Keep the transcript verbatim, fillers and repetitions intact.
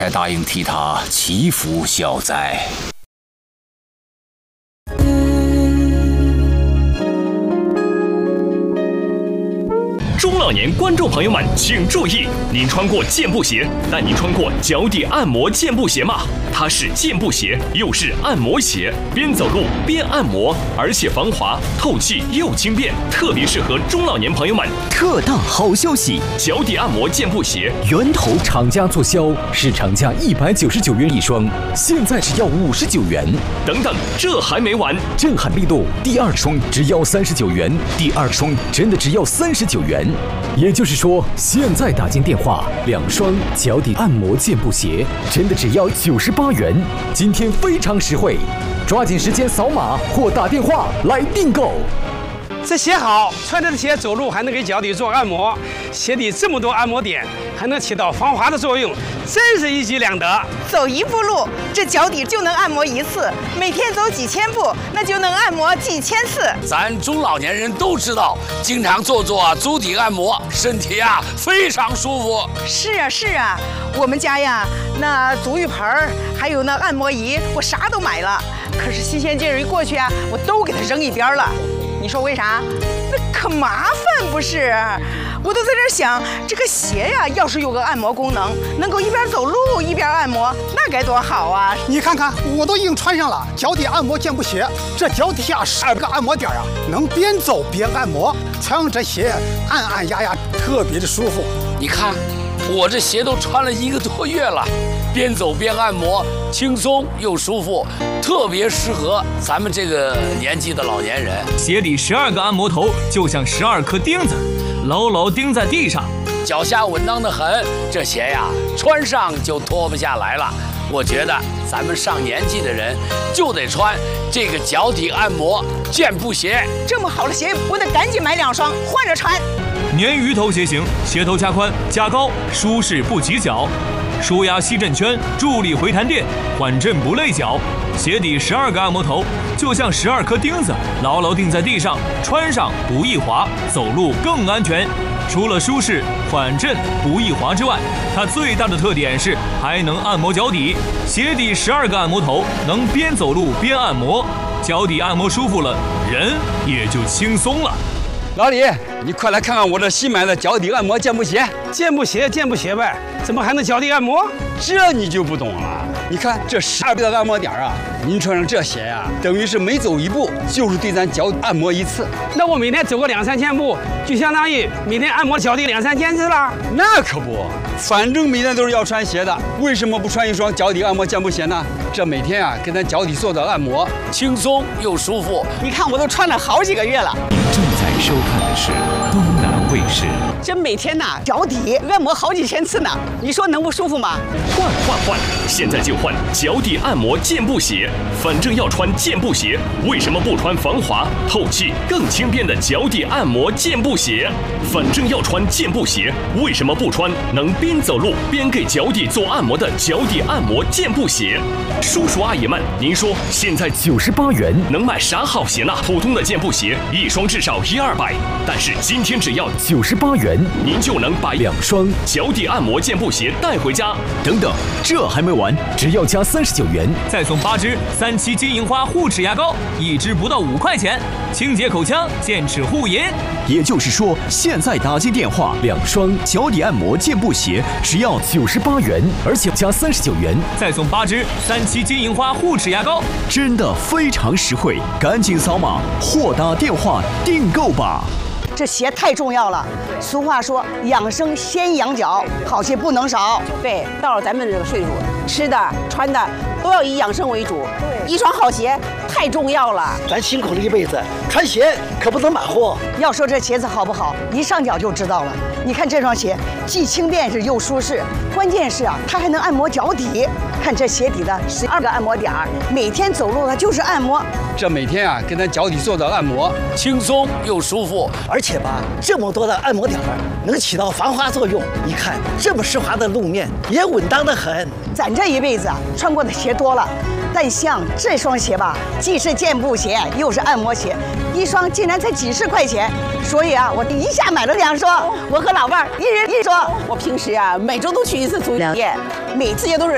才答应替他祈福消灾。 中老年观众朋友们，请注意！您穿过健步鞋，但您穿过脚底按摩健步鞋吗？它是健步鞋，又是按摩鞋，边走路边按摩，而且防滑、透气又轻便，特别适合中老年朋友们。 特大好消息！ 脚底按摩健步鞋源头厂家促销，市场价一百九十九元一双，现在只要五十九元。 等等，这还没完！ 震撼力度，第二双只要三十九元，第二双真的只要三十九元。也就是说，现在打进电话，两双脚底按摩健步鞋真的只要九十八元。今天非常实惠，抓紧时间扫码或打电话来订购。 这鞋好，穿着鞋走路还能给脚底做按摩，鞋底这么多按摩点，还能起到防滑的作用，真是一举两得。 走一步路，这脚底就能按摩一次；每天走几千步，那就能按摩几千次。 咱中老年人都知道，经常做做足底按摩，身体啊非常舒服。 是啊是啊，我们家呀，那足浴盆儿还有那按摩仪，我啥都买了。可是新鲜劲儿一过去啊，我都给它扔一边了。你说为啥？那可麻烦不是？我都在这想，这个鞋呀，要是有个按摩功能，能够一边走路一边按摩，那该多好啊！ 你看看，我都已经穿上了脚底按摩健步鞋，这脚底下十二个按摩点啊，能边走边按摩，穿上这鞋按按压压，特别的舒服。 你看，我这鞋都穿了一个多月了。边走边按摩，轻松又舒服，特别适合咱们这个年纪的老年人。 鞋底十二个按摩头就像十二颗钉子，牢牢钉在地上， 脚下稳当的很。这鞋呀，穿上就脱不下来了。我觉得咱们上年纪的人就得穿这个脚底按摩健步鞋。 这么好的鞋，我得赶紧买两双换着穿。 鲶鱼头鞋型，鞋头加宽加高，舒适不挤脚。舒压吸震圈，助力回弹垫，缓震不累脚。鞋底十二个按摩头，就像十二颗钉子，牢牢钉在地上，穿上不易滑，走路更安全。除了舒适、缓震、不易滑之外，它最大的特点是还能按摩脚底。鞋底十二个按摩头，能边走路边按摩，脚底按摩舒服了，人也就轻松了。 老李，你快来看看我这新买的脚底按摩健步鞋。 健步鞋，健步鞋呗，怎么还能脚底按摩？ 这你就不懂了。你看这十二个按摩点啊，您穿上这鞋呀、啊，等于是每走一步就是对咱脚按摩一次。 那我每天走个两三千步，就相当于每天按摩脚底两三千次了。 那可不，反正每天都是要穿鞋的，为什么不穿一双脚底按摩健步鞋呢？这每天啊，给咱脚底做的按摩， 轻松又舒服。 你看我都穿了好几个月了。 您正在收看的是东南卫视。 这每天呐、啊，脚底按摩好几千次呢，你说能不舒服吗？ 换换换！现在就换脚底按摩健步鞋。反正要穿健步鞋，为什么不穿防滑、透气、更轻便的脚底按摩健步鞋？反正要穿健步鞋，为什么不穿能边走路边给脚底做按摩的脚底按摩健步鞋？叔叔阿姨们，您说现在九十八元能买啥好鞋呢？普通的健步鞋一双至少一二百，但是今天只要九十八元， 您就能把两双脚底按摩健步鞋带回家。 等等，这还没完，只要加三十九元， 再送八支三七金银花护齿牙膏，一支不到五块钱，清洁口腔，健齿护龈。 也就是说，现在打进电话，两双脚底按摩健步鞋只要九十八元，而且加三十九元， 再送八支三七金银花护齿牙膏， 真的非常实惠，赶紧扫码或打电话订购吧。 这鞋太重要了，俗话说养生先养脚，好鞋不能少。对，到了咱们这个岁数，吃的穿的都要以养生为主。对，一双好鞋太重要了。 咱辛苦了一辈子，穿鞋可不能马虎。 要说这鞋子好不好，一上脚就知道了。你看这双鞋，既轻便是又舒适，关键是啊，它还能按摩脚底。看这鞋底的十二个按摩点儿，每天走路它就是按摩。 这每天啊，给咱脚底做的按摩， 轻松又舒服。 而且吧，这么多的按摩点儿能起到防滑作用。你看这么湿滑的路面，也稳当得很。 咱这一辈子啊，穿过的鞋多了，但像这双鞋吧，既是健步鞋，又是按摩鞋，一双竟然才几十块钱。所以啊，我一下买了两双，我和老伴儿一人一双。我平时啊，每周都去一次足疗店，每次也都是